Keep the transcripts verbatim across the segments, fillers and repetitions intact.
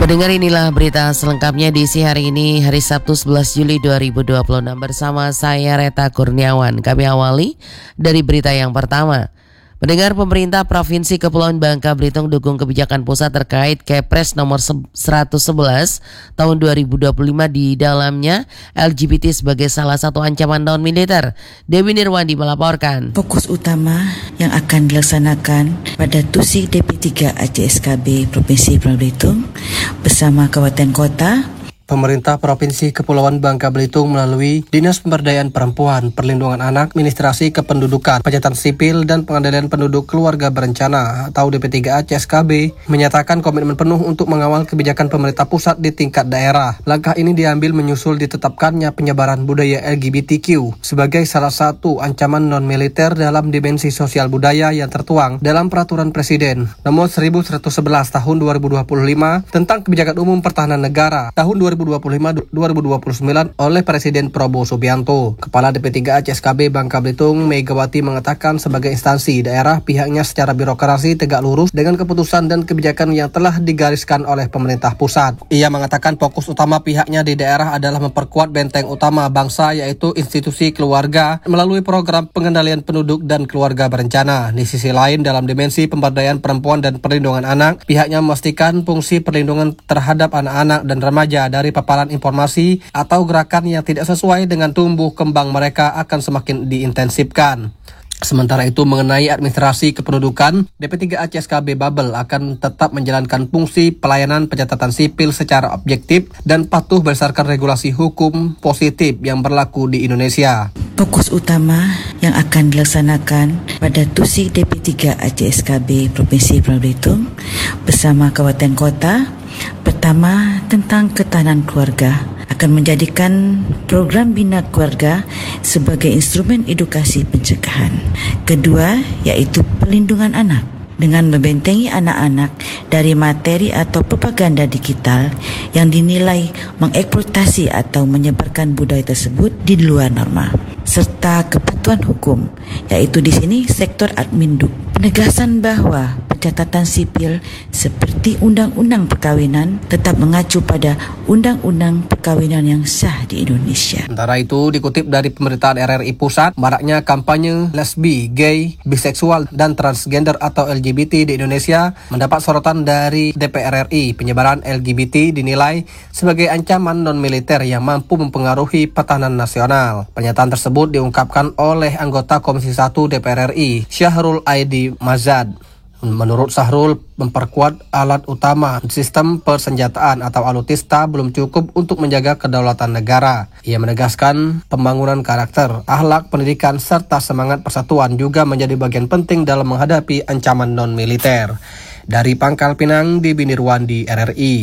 Pendengar, inilah berita selengkapnya di edisi hari ini, hari Sabtu sebelas Juli dua ribu dua puluh enam bersama saya Reta Kurniawan. Kami awali dari berita yang pertama. Pendengar, pemerintah Provinsi Kepulauan Bangka Belitung dukung kebijakan pusat terkait Kepres nomor seratus sebelas tahun dua ribu dua puluh lima, di dalamnya L G B T sebagai salah satu ancaman non-militer. Dewi Nirwandi melaporkan. Fokus utama yang akan dilaksanakan pada Tusik D P tiga A C S K B Provinsi Kepulauan Belitung bersama kabupaten kota. Pemerintah Provinsi Kepulauan Bangka Belitung melalui Dinas Pemberdayaan Perempuan, Perlindungan Anak, Administrasi Kependudukan, Pencatatan Sipil, dan Pengendalian Penduduk Keluarga Berencana atau D P tiga A C S K B menyatakan komitmen penuh untuk mengawal kebijakan pemerintah pusat di tingkat daerah. Langkah ini diambil menyusul ditetapkannya penyebaran budaya L G B T Q sebagai salah satu ancaman non-militer dalam dimensi sosial budaya yang tertuang dalam Peraturan Presiden Nomor seribu seratus sebelas Tahun dua ribu dua puluh lima tentang Kebijakan Umum Pertahanan Negara Tahun dua ribu dua puluh lima sampai dua ribu dua puluh sembilan oleh Presiden Prabowo Subianto. Kepala D P tiga A C S K B Bangka Belitung, Megawati, mengatakan sebagai instansi daerah pihaknya secara birokrasi tegak lurus dengan keputusan dan kebijakan yang telah digariskan oleh pemerintah pusat. Ia mengatakan fokus utama pihaknya di daerah adalah memperkuat benteng utama bangsa, yaitu institusi keluarga melalui program pengendalian penduduk dan keluarga berencana. Di sisi lain, dalam dimensi pemberdayaan perempuan dan perlindungan anak, pihaknya memastikan fungsi perlindungan terhadap anak-anak dan remaja dari paparan informasi atau gerakan yang tidak sesuai dengan tumbuh kembang mereka akan semakin diintensifkan. Sementara itu, mengenai administrasi kependudukan, D P tiga A C S K B Babel akan tetap menjalankan fungsi pelayanan pencatatan sipil secara objektif dan patuh berdasarkan regulasi hukum positif yang berlaku di Indonesia. Fokus utama yang akan dilaksanakan pada Tusik D P tiga A C S K B Provinsi Kepulauan Belitung bersama kabupaten kota. Pertama, tentang ketahanan keluarga, akan menjadikan program Bina Keluarga sebagai instrumen edukasi pencegahan. Kedua, yaitu perlindungan anak, dengan membentengi anak-anak dari materi atau propaganda digital yang dinilai mengeksploitasi atau menyebarkan budaya tersebut di luar norma, serta kepatuhan hukum, yaitu di sini sektor adminduk. Penegasan bahwa pencatatan sipil seperti Undang-Undang Perkawinan tetap mengacu pada Undang-Undang Perkawinan yang sah di Indonesia. Sementara itu, dikutip dari pemerintahan R R I Pusat, maraknya kampanye lesbi, gay, biseksual, dan transgender atau L G B T di Indonesia mendapat sorotan dari D P R R I. Penyebaran L G B T dinilai sebagai ancaman non-militer yang mampu mempengaruhi pertahanan nasional. Pernyataan tersebut diungkapkan oleh anggota Komisi satu D P R R I, Syahrul Aidi Mazad. Menurut Syahrul, memperkuat alat utama sistem persenjataan atau alutsista belum cukup untuk menjaga kedaulatan negara. Ia menegaskan pembangunan karakter, akhlak, pendidikan, serta semangat persatuan juga menjadi bagian penting dalam menghadapi ancaman non-militer. Dari Pangkal Pinang, Dewi Nirwandi, R R I.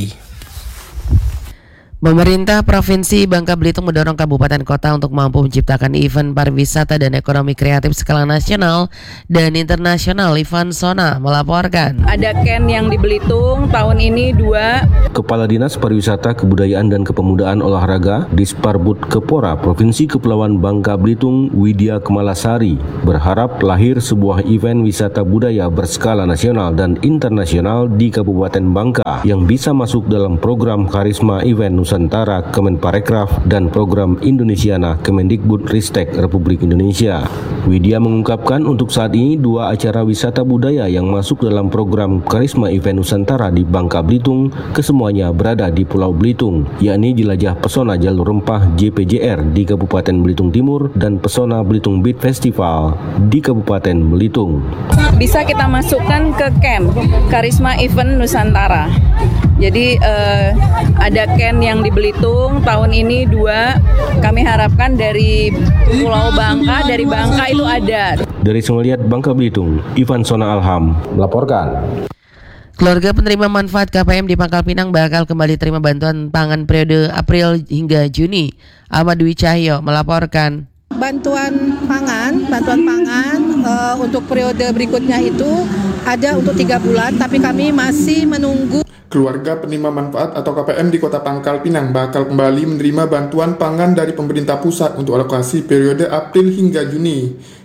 Pemerintah Provinsi Bangka Belitung mendorong kabupaten kota untuk mampu menciptakan event pariwisata dan ekonomi kreatif skala nasional dan internasional. Ivan Sona melaporkan. Ada Ken yang di Belitung tahun ini dua. Kepala Dinas Pariwisata, Kebudayaan dan Kepemudaan Olahraga Disparbud Kepora Provinsi Kepulauan Bangka Belitung, Widya Kemalasari, berharap lahir sebuah event wisata budaya berskala nasional dan internasional di Kabupaten Bangka yang bisa masuk dalam program Karisma Event Nusantara Kemenparekraf dan program Indonesiana Kemendikbud Ristek Republik Indonesia. Widya mengungkapkan untuk saat ini dua acara wisata budaya yang masuk dalam program Karisma Event Nusantara di Bangka Belitung kesemuanya berada di Pulau Belitung, yakni Jelajah Pesona Jalur Rempah J P J R di Kabupaten Belitung Timur dan Pesona Belitung Beat Festival di Kabupaten Belitung. Bisa kita masukkan ke camp Karisma Event Nusantara. Jadi eh, ada Ken yang di Belitung tahun ini dua. Kami harapkan dari Pulau Bangka, dari Bangka itu ada. Dari Sengeliat Bangka Belitung, Ivan Sona Alham melaporkan. Keluarga penerima manfaat K P M di Pangkal Pinang bakal kembali terima bantuan pangan periode April hingga Juni. Ahmad Dwi Cahyo melaporkan. Bantuan pangan, bantuan pangan uh, untuk periode berikutnya itu ada untuk tiga bulan, tapi kami masih menunggu. Keluarga penerima manfaat atau K P M di Kota Pangkal Pinang bakal kembali menerima bantuan pangan dari pemerintah pusat untuk alokasi periode April hingga Juni.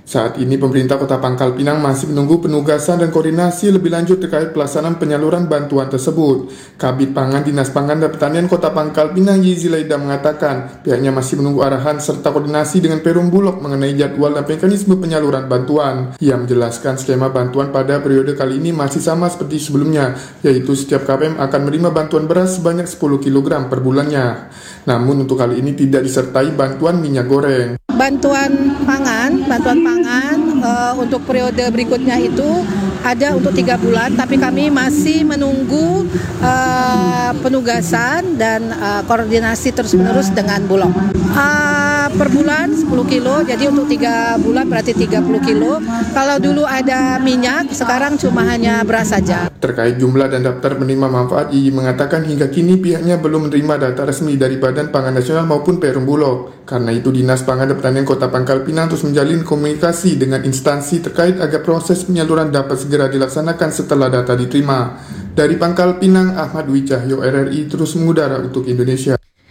Saat ini pemerintah Kota Pangkal Pinang masih menunggu penugasan dan koordinasi lebih lanjut terkait pelaksanaan penyaluran bantuan tersebut. Kabid Pangan Dinas Pangan dan Pertanian Kota Pangkal Pinang Yizilaida mengatakan pihaknya masih menunggu arahan serta koordinasi dengan Perum Bulog mengenai jadwal dan mekanisme penyaluran bantuan. Ia menjelaskan skema bantuan pada periode kali ini masih sama seperti sebelumnya, yaitu setiap K P M akan menerima bantuan beras sebanyak sepuluh kilogram per bulannya. Namun untuk kali ini tidak disertai bantuan minyak goreng. Bantuan pangan, bantuan pangan uh, untuk periode berikutnya itu ada untuk tiga bulan, tapi kami masih menunggu uh, penugasan dan uh, koordinasi terus-menerus dengan Bulog. Uh, per bulan sepuluh kilo, jadi untuk tiga bulan berarti tiga puluh kilo. Kalau dulu ada minyak, sekarang cuma hanya beras saja. Terkait jumlah dan daftar penerima manfaat, I I mengatakan hingga kini pihaknya belum menerima data resmi dari Badan Pangan Nasional maupun Perum Bulog. Karena itu Dinas Pangan dan Pertanian Kota Pangkal Pinang terus menjalin komunikasi dengan instansi terkait agar proses penyaluran dapat segera dilaksanakan setelah data diterima. Dari Pangkal Pinang, Ahmad Dwi Cahyo, R R I terus mengudara untuk Indonesia.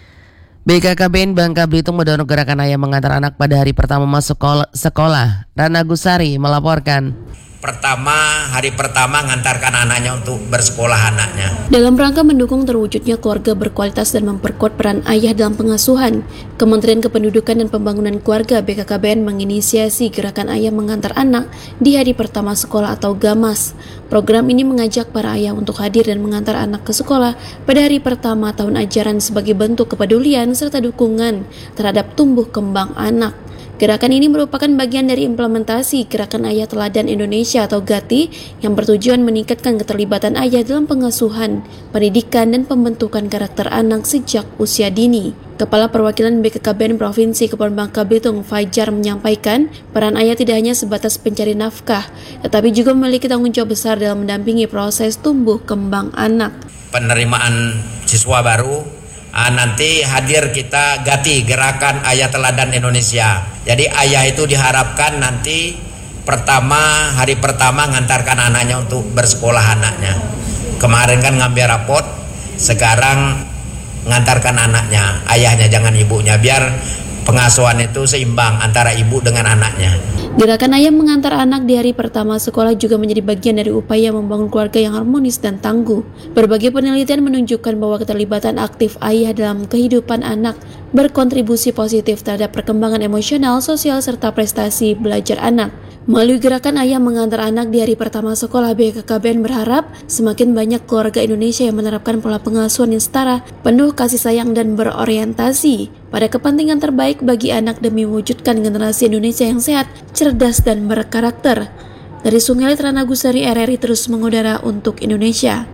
B K K B N Bangka Belitung mendorong gerakan ayah mengantar anak pada hari pertama masuk sekolah. Rana Gusari melaporkan. Pertama, hari pertama ngantarkan anaknya untuk bersekolah anaknya. Dalam rangka mendukung terwujudnya keluarga berkualitas dan memperkuat peran ayah dalam pengasuhan, Kementerian Kependudukan dan Pembangunan Keluarga B K K B N menginisiasi gerakan ayah mengantar anak di hari pertama sekolah atau GAMAS. Program ini mengajak para ayah untuk hadir dan mengantar anak ke sekolah pada hari pertama tahun ajaran sebagai bentuk kepedulian serta dukungan terhadap tumbuh kembang anak. Gerakan ini merupakan bagian dari implementasi Gerakan Ayah Teladan Indonesia atau GATI yang bertujuan meningkatkan keterlibatan ayah dalam pengasuhan, pendidikan, dan pembentukan karakter anak sejak usia dini. Kepala Perwakilan B K K B N Provinsi Kepulauan Bangka Belitung, Fajar, menyampaikan peran ayah tidak hanya sebatas pencari nafkah, tetapi juga memiliki tanggung jawab besar dalam mendampingi proses tumbuh kembang anak. Penerimaan siswa baru, Ah, nanti hadir kita GATI, Gerakan Ayah Teladan Indonesia. Jadi ayah itu diharapkan nanti pertama, hari pertama ngantarkan anaknya untuk bersekolah anaknya. Kemarin kan ngambil rapot, sekarang ngantarkan anaknya, ayahnya jangan ibunya, biar pengasuhan itu seimbang antara ibu dengan anaknya. Gerakan ayah mengantar anak di hari pertama sekolah juga menjadi bagian dari upaya membangun keluarga yang harmonis dan tangguh. Berbagai penelitian menunjukkan bahwa keterlibatan aktif ayah dalam kehidupan anak berkontribusi positif terhadap perkembangan emosional, sosial, serta prestasi belajar anak. Melalui gerakan ayah mengantar anak di hari pertama sekolah, B K K B N berharap semakin banyak keluarga Indonesia yang menerapkan pola pengasuhan yang setara, penuh kasih sayang dan berorientasi pada kepentingan terbaik bagi anak demi mewujudkan generasi Indonesia yang sehat, cerdas, dan berkarakter. Dari Sungai Rana Gusari, R R I terus mengudara untuk Indonesia.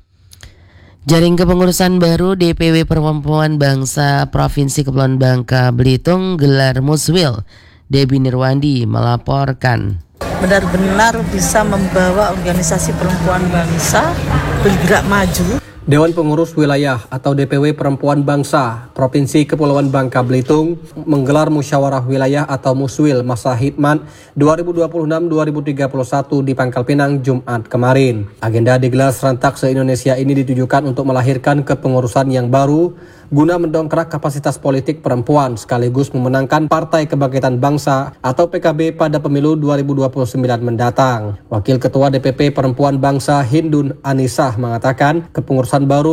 Jaring kepengurusan baru D P W Perempuan Bangsa Provinsi Kepulauan Bangka Belitung gelar Muswil. Debbie Nirwandi melaporkan. Benar-benar bisa membawa organisasi perempuan bangsa bergerak maju. Dewan Pengurus Wilayah atau D P W Perempuan Bangsa Provinsi Kepulauan Bangka Belitung menggelar musyawarah wilayah atau Muswil masa Hikmat dua ribu dua puluh enam sampai dua ribu tiga puluh satu di Pangkal Pinang Jumat kemarin. Agenda digelar serentak se-Indonesia ini ditujukan untuk melahirkan kepengurusan yang baru guna mendongkrak kapasitas politik perempuan sekaligus memenangkan Partai Kebangkitan Bangsa atau P K B pada pemilu dua ribu dua puluh sembilan mendatang. Wakil Ketua D P P Perempuan Bangsa Hindun Anisah mengatakan kepengurusan baru